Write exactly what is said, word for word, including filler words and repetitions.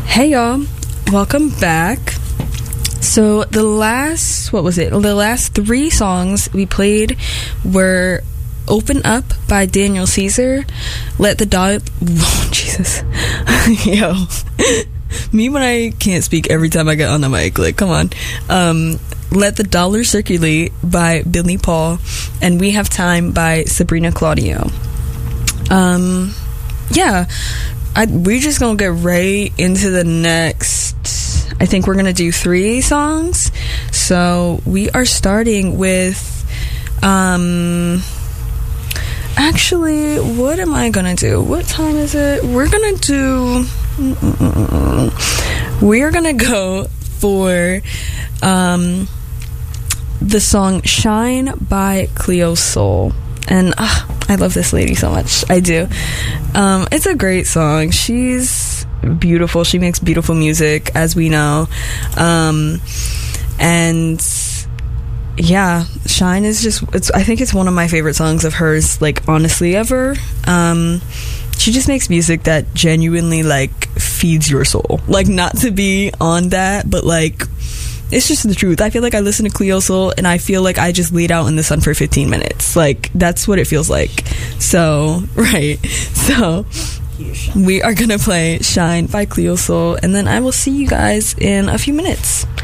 Hey y'all, welcome back. So the last, what was it? The last three songs we played were Open Up by Daniel Caesar, Let the Dog, oh, Jesus, yo, me when I can't speak every time I get on the mic, like, come on, um, Let the Dollar Circulate by Billy Paul, and We Have Time by Sabrina Claudio. Um, yeah, I, we're just gonna get right into the next. I think we're gonna do three songs. So we are starting with, um, actually, what am I gonna do? What time is it? We're gonna do. We're gonna go for, um, the song "Shine" by Cleo Sol. And uh, I love this lady so much. I do. Um, it's a great song. She's beautiful. She makes beautiful music, as we know. Um, and yeah, Shine is just, it's, I think it's one of my favorite songs of hers, like, honestly, ever. Um, she just makes music that genuinely, like, feeds your soul. Like, not to be on that, but, like, it's just the truth. I feel like I listen to Cleo Sol and I feel like I just laid out in the sun for fifteen minutes. Like, that's what it feels like. So, right. So, we are going to play Shine by Cleo Sol, and then I will see you guys in a few minutes.